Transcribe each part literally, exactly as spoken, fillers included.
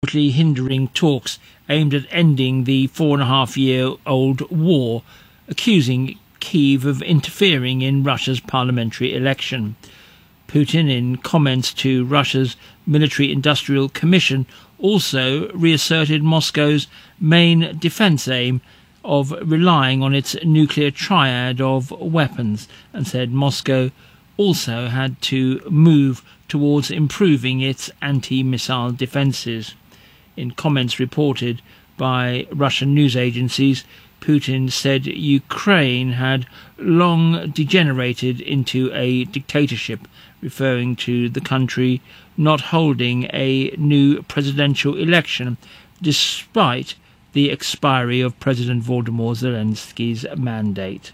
apparently hindering talks aimed at ending the four-and-a-half-year-old war, accusing Kyiv of interfering in Russia's parliamentary election. Putin, in comments to Russia's Military-Industrial Commission, also reasserted Moscow's main defence aim of relying on its nuclear triad of weapons, and said Moscow also had to move towards improving its anti-missile defences. In comments reported by Russian news agencies, Putin said Ukraine had long degenerated into a dictatorship, referring to the country not holding a new presidential election despite the expiry of President Volodymyr Zelensky's mandate.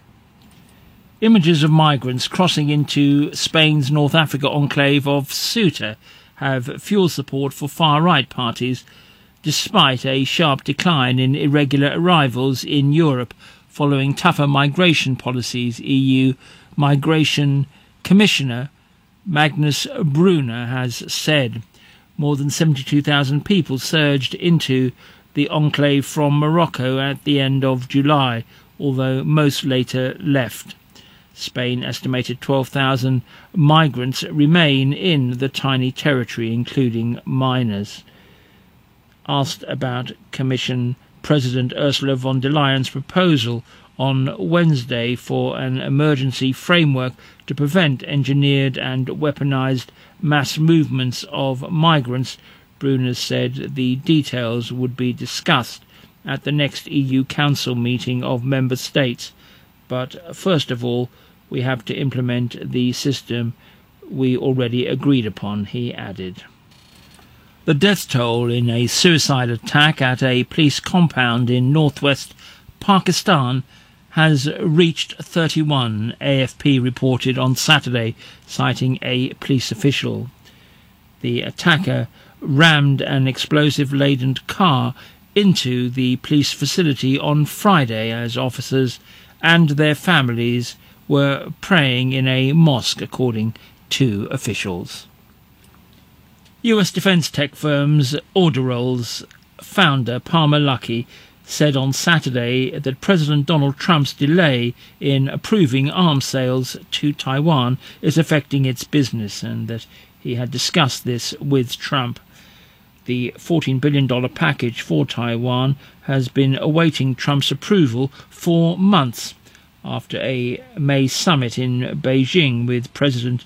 Images of migrants crossing into Spain's North Africa enclave of Ceuta have fueled support for far-right parties, despite a sharp decline in irregular arrivals in Europe following tougher migration policies. E U Migration Commissioner Magnus Brunner has said more than seventy-two thousand people surged into the enclave from Morocco at the end of July, although most later left. Spain estimated twelve thousand migrants remain in the tiny territory, including minors. Asked about Commission President Ursula von der Leyen's proposal on Wednesday for an emergency framework to prevent engineered and weaponized mass movements of migrants, Brunner said the details would be discussed at the next E U Council meeting of member states. But first of all, we have to implement the system we already agreed upon, he added. The death toll in a suicide attack at a police compound in northwest Pakistan has reached thirty-one, A F P reported on Saturday, citing a police official. The attacker rammed an explosive-laden car into the police facility on Friday as officers and their families were praying in a mosque, according to officials. U S defence tech firms Auderol's founder Palmer Luckey said on Saturday that President Donald Trump's delay in approving arms sales to Taiwan is affecting its business, and that he had discussed this with Trump. The fourteen billion dollars package for Taiwan has been awaiting Trump's approval for months. After a May summit in Beijing with President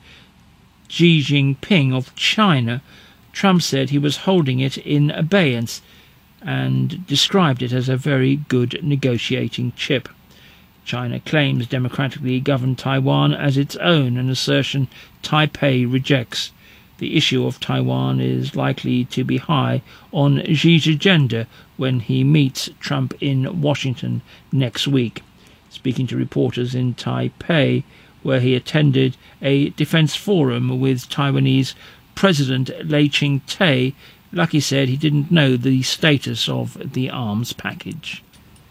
Xi Jinping of China, Trump said he was holding it in abeyance and described it as a very good negotiating chip. China claims democratically governed Taiwan as its own, an assertion Taipei rejects. The issue of Taiwan is likely to be high on Xi's agenda when he meets Trump in Washington next week. Speaking to reporters in Taipei, where he attended a defence forum with Taiwanese President Lai Ching-te, Luckey said he didn't know the status of the arms package.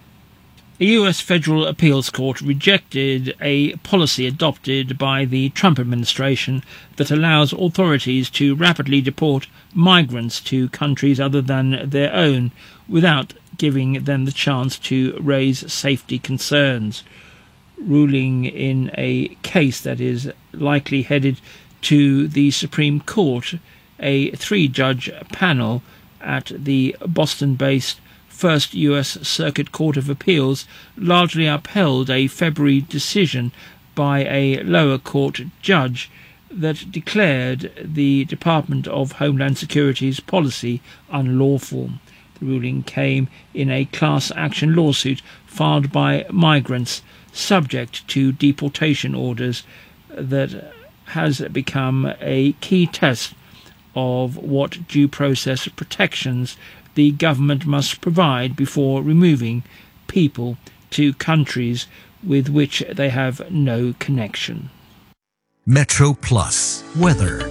A U S federal appeals court rejected a policy adopted by the Trump administration that allows authorities to rapidly deport migrants to countries other than their own without giving them the chance to raise safety concerns. Ruling in a case that is likely headed to the Supreme Court, a three-judge panel at the Boston-based First U S Circuit Court of Appeals largely upheld a February decision by a lower court judge that declared the Department of Homeland Security's policy unlawful. The ruling came in a class action lawsuit filed by migrants subject to deportation orders that has become a key test of what due process protections the government must provide before removing people to countries with which they have no connection. Metro Plus weather.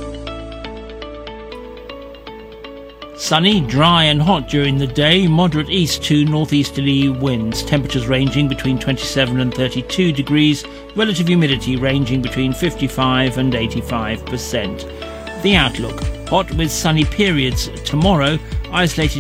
Sunny, dry and hot during the day, moderate east to northeasterly winds, temperatures ranging between twenty-seven and thirty-two degrees, relative humidity ranging between fifty-five and eighty-five percent. The outlook: hot with sunny periods tomorrow, isolated